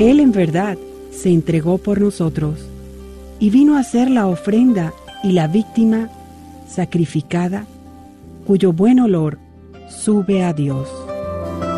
Él en verdad se entregó por nosotros y vino a ser la ofrenda y la víctima sacrificada, cuyo buen olor sube a Dios.